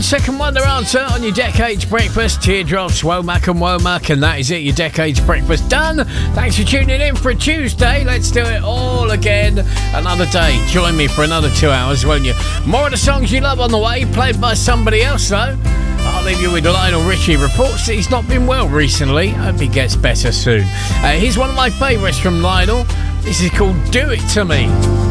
Second wonder answer on your Decades Breakfast. Teardrops, Womack and Womack, and that is it, your Decades Breakfast done. Thanks for tuning in for a Tuesday. Let's do it all again another day. Join me for another 2 hours, won't you? More of the songs you love on the way, played by somebody else though. I'll leave you with Lionel Richie. Reports that he's not been well recently. Hope he gets better soon. Here's one of my favourites from Lionel. This is called Do It To Me.